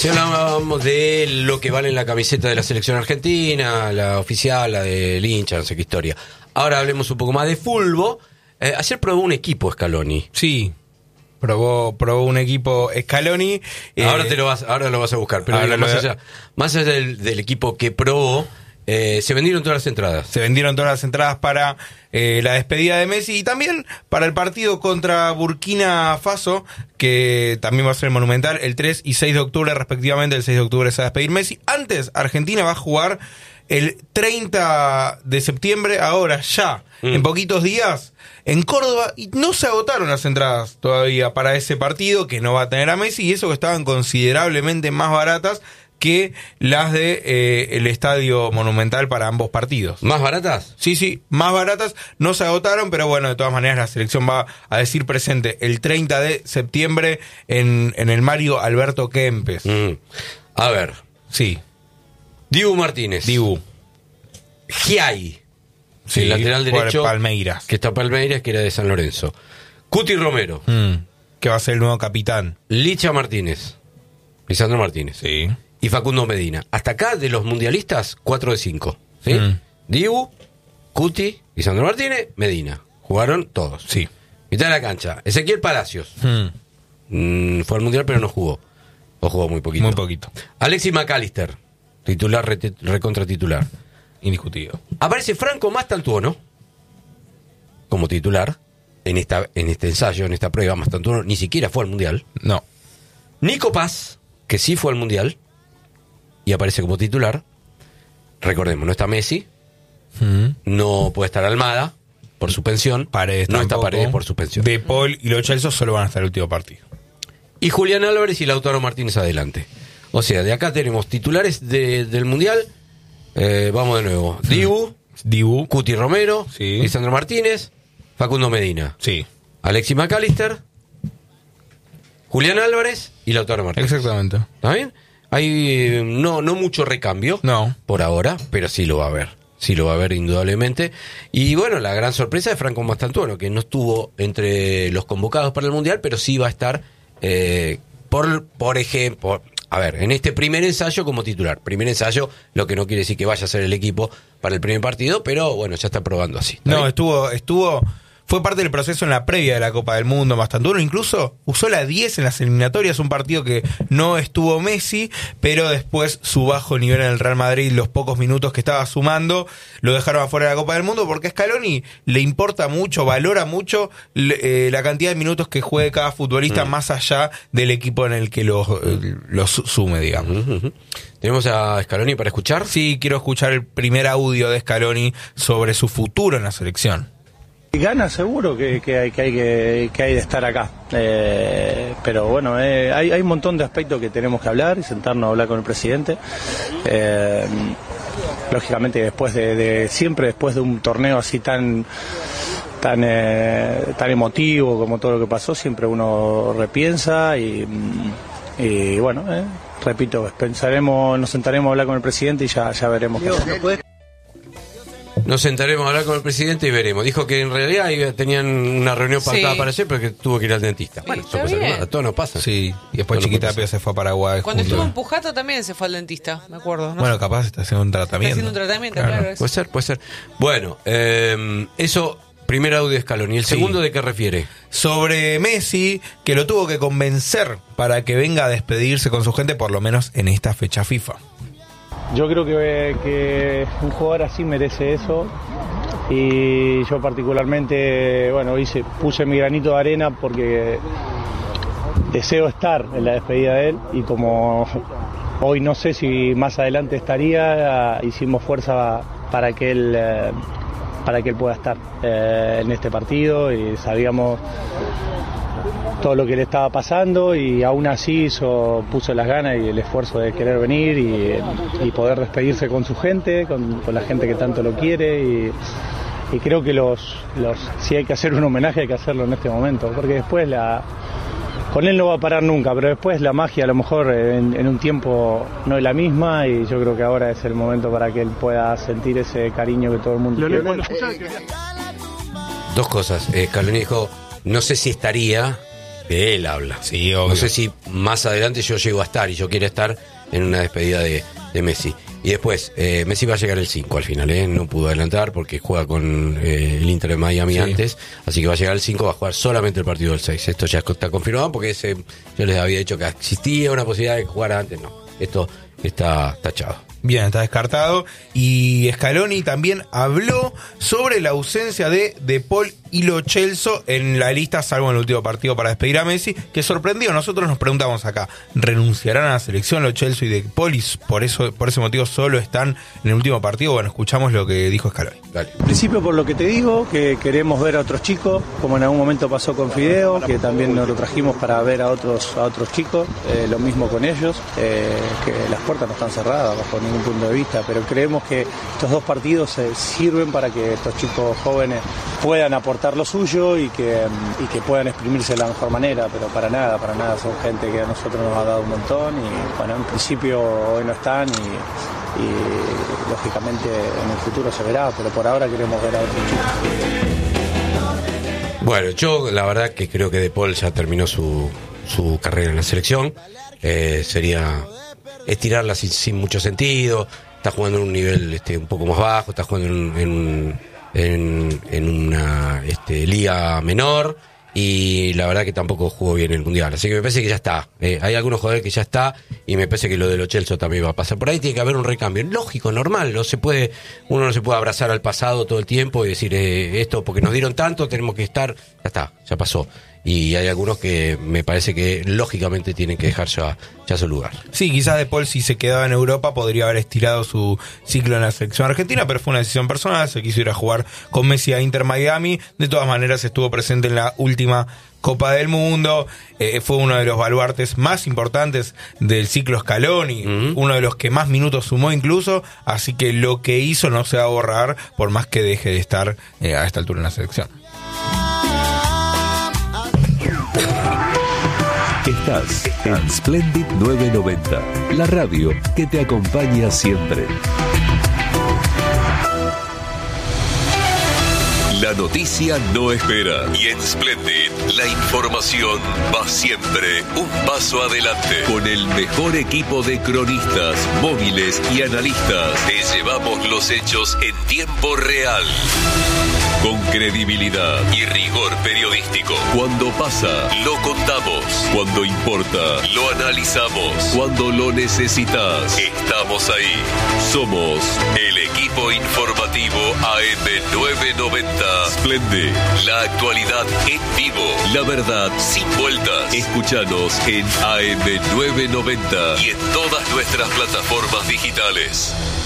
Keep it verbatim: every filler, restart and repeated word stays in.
Si hablábamos de lo que vale la camiseta de la selección argentina, la oficial, la del hincha, no sé qué historia. Ahora hablemos un poco más de fútbol. Eh, ayer probó un equipo Scaloni. Sí, probó, probó un equipo Scaloni. Eh, ahora te lo vas, ahora lo vas a buscar, pero digo, más allá, más allá del, del equipo que probó, eh, se vendieron todas las entradas. Se vendieron todas las entradas para eh, la despedida de Messi y también para el partido contra Burkina Faso, que también va a ser monumental, el tres y seis de octubre respectivamente. El seis de octubre se va a despedir Messi. Antes, Argentina va a jugar el treinta de septiembre, ahora ya, mm. en poquitos días, en Córdoba, y no se agotaron las entradas todavía para ese partido, que no va a tener a Messi, y eso que estaban considerablemente más baratas que las de eh, el Estadio Monumental para ambos partidos. ¿Más baratas? Sí, sí, más baratas, no se agotaron, pero bueno, de todas maneras la selección va a decir presente el treinta de septiembre en, en el Mario Alberto Kempes. Mm. A ver. Sí. Dibu Martínez. Dibu. Giai. Sí, el lateral derecho. Palmeiras. Que está Palmeiras, que era de San Lorenzo. Cuti Romero. Mm. Que va a ser el nuevo capitán. Licha Martínez. Lisandro Martínez. Sí. Y Facundo Medina. Hasta acá, de los mundialistas, cuatro de cinco. ¿Sí? Mm. Dibu, Cuti, Lisandro Martínez, Medina. Jugaron todos. Sí. Mitad de la cancha. Ezequiel Palacios. Mm. Mm, fue al mundial, pero no jugó. O jugó muy poquito. Muy poquito. Alexis McAllister. Titular, re, recontra titular. Indiscutido. Aparece Franco Mastantuono como titular en esta en este ensayo, en esta prueba. Mastantuono ni siquiera fue al mundial. No. Nico Paz, que sí fue al mundial y aparece como titular. Recordemos, no está Messi, mm. no puede estar Almada por suspensión, Paredes no tampoco. está Paredes por suspensión. De Paul y Lo Celso solo van a estar el último partido. Y Julián Álvarez y Lautaro Martínez adelante. O sea, de acá tenemos titulares de, del mundial. Eh, vamos de nuevo. Mm. Dibu, Dibu, Cuti Romero, sí. Lisandro Martínez, Facundo Medina, sí. Alexis McAllister, Julián Álvarez y Lautaro Martínez. Exactamente. ¿Está bien? Hay no, no mucho recambio no. por ahora, pero sí lo va a haber. Sí lo va a haber indudablemente. Y bueno, la gran sorpresa de Franco Mastantuono, que no estuvo entre los convocados para el Mundial, pero sí va a estar, eh, por, por ejemplo, a ver, en este primer ensayo como titular. Primer ensayo, lo que no quiere decir que vaya a ser el equipo para el primer partido, pero bueno, ya está probando así. No, bien? estuvo, estuvo... Fue parte del proceso en la previa de la Copa del Mundo. Mastantuono incluso usó la diez en las eliminatorias, un partido que no estuvo Messi, pero después su bajo nivel en el Real Madrid, los pocos minutos que estaba sumando, lo dejaron afuera de la Copa del Mundo, porque a Scaloni le importa mucho, valora mucho eh, la cantidad de minutos que juegue cada futbolista, mm. más allá del equipo en el que los eh, lo sume, digamos. Uh-huh, uh-huh. ¿Tenemos a Scaloni para escuchar? Sí, quiero escuchar el primer audio de Scaloni sobre su futuro en la selección. Ganas seguro que, que, hay, que, hay, que, que hay de estar acá, eh, pero bueno, eh, hay, hay un montón de aspectos que tenemos que hablar y sentarnos a hablar con el presidente. Eh, lógicamente después de, de siempre después de un torneo así tan tan eh, tan emotivo como todo lo que pasó, siempre uno repiensa y, y bueno, eh, repito, pensaremos, nos sentaremos a hablar con el presidente y ya, ya veremos. Nos sentaremos a hablar con el presidente y veremos. Dijo que en realidad tenían una reunión pactada sí. para ayer, pero que tuvo que ir al dentista. Sí, bueno, eso pasa nada, todo nos pasa. Sí, y después todo Chiquitapia se fue a Paraguay. Cuando junto. Estuvo en Pujato también se fue al dentista, me acuerdo. ¿no? Bueno, capaz está haciendo un tratamiento. Está haciendo un tratamiento, claro. claro puede ser, puede ser. Bueno, eh, eso, primer audio de Scaloni. ¿El sí. segundo de qué refiere? Sobre Messi, que lo tuvo que convencer para que venga a despedirse con su gente, por lo menos en esta fecha FIFA. Yo creo que, que un jugador así merece eso y yo particularmente, bueno, hice, puse mi granito de arena porque deseo estar en la despedida de él y como hoy no sé si más adelante estaría, hicimos fuerza para que él, para que él pueda estar en este partido y sabíamos todo lo que le estaba pasando y aún así hizo, puso las ganas y el esfuerzo de querer venir y, y poder despedirse con su gente, con, con la gente que tanto lo quiere y, y creo que los, los si hay que hacer un homenaje hay que hacerlo en este momento, porque después la con él no va a parar nunca, pero después la magia a lo mejor en, en un tiempo no es la misma y yo creo que ahora es el momento para que él pueda sentir ese cariño que todo el mundo quiere. Dos cosas, eh, Scaloni dijo, no sé si estaría que él habla. Sí, obvio. No sé si más adelante yo llego a estar y yo quiero estar en una despedida de, de Messi. Y después, eh, Messi va a llegar el cinco al final, ¿eh? No pudo adelantar porque juega con eh, el Inter de Miami sí. antes, así que va a llegar el cinco, va a jugar solamente el partido del seis. Esto ya está confirmado porque ese, yo les había dicho que existía una posibilidad de que jugara antes, no. Esto está tachado. Bien, está descartado. Y Scaloni también habló sobre la ausencia de De Paul y Lo Celso en la lista, salvo en el último partido para despedir a Messi, que sorprendió. Nosotros nos preguntamos acá, ¿renunciarán a la selección Lo Celso y De Paul y por eso, por ese motivo solo están en el último partido? Bueno, escuchamos lo que dijo Scaloni. Dale. En principio, por lo que te digo, que queremos ver a otros chicos, como en algún momento pasó con Fideo, que también nos lo trajimos para ver a otros a otros chicos, eh, lo mismo con ellos, eh, que las puertas no están cerradas bajo ningún punto de vista, pero creemos que estos dos partidos eh, sirven para que estos chicos jóvenes puedan aportar lo suyo y que, y que puedan exprimirse de la mejor manera, pero para nada, para nada, son gente que a nosotros nos ha dado un montón y bueno, en principio hoy no están y, y lógicamente en el futuro se verá, pero por ahora queremos ver a otros chicos. Bueno, yo la verdad que creo que De Paul ya terminó su, su carrera en la selección, eh, sería estirarla sin, sin mucho sentido, está jugando en un nivel este, un poco más bajo, está jugando en, en, en, en una este, liga menor y la verdad que tampoco jugó bien el Mundial, así que me parece que ya está, eh, hay algunos jugadores que ya está y me parece que lo de Lo Celso también va a pasar por ahí, tiene que haber un recambio, lógico, normal, no se puede, uno no se puede abrazar al pasado todo el tiempo y decir eh, esto porque nos dieron tanto, tenemos que estar, ya está, ya pasó. Y hay algunos que me parece que lógicamente tienen que dejar ya, ya su lugar. Sí, quizás De Paul si se quedaba en Europa podría haber estirado su ciclo en la selección argentina, pero fue una decisión personal, se quiso ir a jugar con Messi a Inter Miami, de todas maneras estuvo presente en la última Copa del Mundo, eh, fue uno de los baluartes más importantes del ciclo Scaloni, uh-huh. uno de los que más minutos sumó incluso, así que lo que hizo no se va a borrar por más que deje de estar eh, a esta altura en la selección. Estás en Splendid novecientos noventa, la radio que te acompaña siempre. La noticia no espera y en Splendid la información va siempre un paso adelante. Con el mejor equipo de cronistas, móviles y analistas, te llevamos los hechos en tiempo real. Con credibilidad y rigor periodístico. Cuando pasa, lo contamos. Cuando importa, lo analizamos. Cuando lo necesitas, estamos ahí. Somos el equipo informativo A M novecientos noventa. Splendid, la actualidad en vivo. La verdad sin vueltas. Escúchanos en A M novecientos noventa y en todas nuestras plataformas digitales.